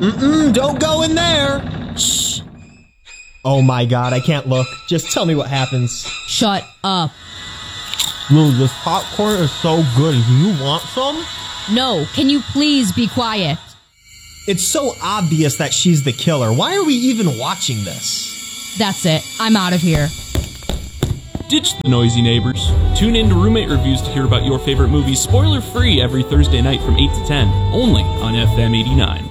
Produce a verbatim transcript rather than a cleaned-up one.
Mm-mm, don't go in there. Shh. Oh my god, I can't look. Just tell me what happens. Shut up. Lily, this popcorn is so good. Do you want some? No, can you please be quiet? It's so obvious that she's the killer. Why are we even watching this? That's it. I'm out of here. Ditch the noisy neighbors. Tune in to Roommate Reviews to hear about your favorite movies spoiler-free every Thursday night from eight to ten, only on F M eighty-nine.